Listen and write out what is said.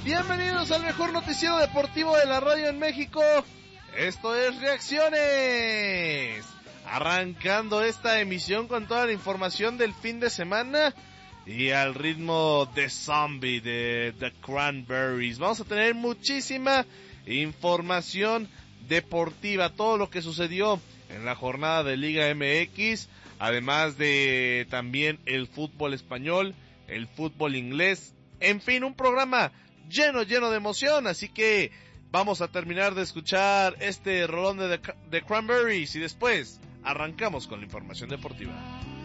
Bienvenidos al mejor noticiero deportivo de la radio en México. Esto es Reacciones. Arrancando esta emisión con toda la información del fin de semana y al ritmo de Zombie de The Cranberries. Vamos a tener muchísima información deportiva, todo lo que sucedió en la jornada de Liga MX, además de también el fútbol español, el fútbol inglés, en fin, un programa lleno de emoción, así que vamos a terminar de escuchar este rolón de The Cranberries y después arrancamos con la información deportiva.